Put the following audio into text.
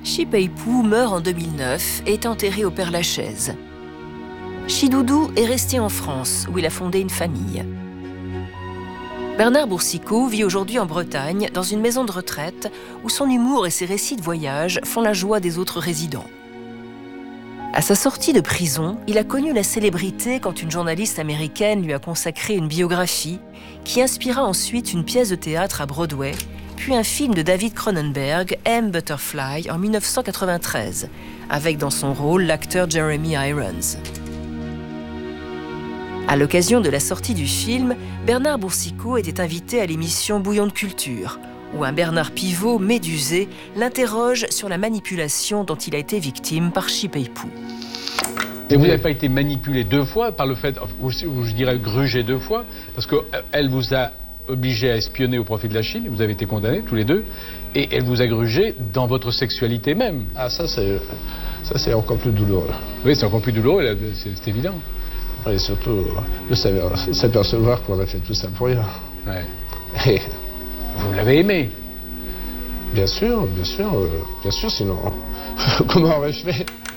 Shi Pei-pu meurt en 2009 et est enterré au Père-Lachaise. Chidoudou est resté en France, où il a fondé une famille. Bernard Boursicot vit aujourd'hui en Bretagne, dans une maison de retraite, où son humour et ses récits de voyage font la joie des autres résidents. À sa sortie de prison, il a connu la célébrité quand une journaliste américaine lui a consacré une biographie qui inspira ensuite une pièce de théâtre à Broadway, puis un film de David Cronenberg, M. Butterfly, en 1993, avec dans son rôle l'acteur Jeremy Irons. À l'occasion de la sortie du film, Bernard Boursicot était invité à l'émission Bouillon de culture, où un Bernard Pivot médusé l'interroge sur la manipulation dont il a été victime par Shi Pei-pu. Et vous n'avez pas été manipulé 2 fois par le fait, ou je dirais grugé 2 fois, parce qu'elle vous a obligé à espionner au profit de la Chine, vous avez été condamnés tous les deux, et elle vous a grugé dans votre sexualité même. Ah, ça c'est encore plus douloureux. Oui, c'est encore plus douloureux, c'est évident. Et surtout, de s'apercevoir qu'on a fait tout ça pour rien. Ouais. Et vous l'avez aimé? Bien sûr, sinon, comment aurais-je fait?